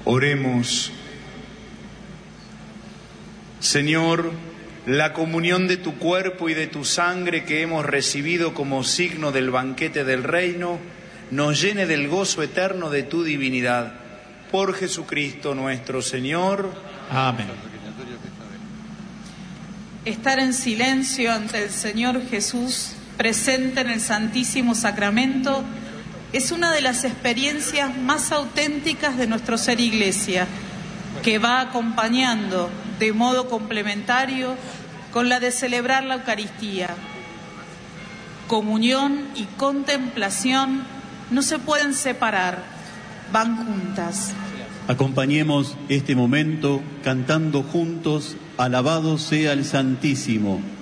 Oremos. Señor, la comunión de tu cuerpo y de tu sangre que hemos recibido como signo del banquete del reino, nos llene del gozo eterno de tu divinidad. Por Jesucristo nuestro Señor. Amén. Estar en silencio ante el Señor Jesús, presente en el Santísimo Sacramento, es una de las experiencias más auténticas de nuestro ser Iglesia, que va acompañando de modo complementario con la de celebrar la Eucaristía. Comunión y contemplación no se pueden separar, van juntas. Acompañemos este momento cantando juntos: Alabado sea el Santísimo.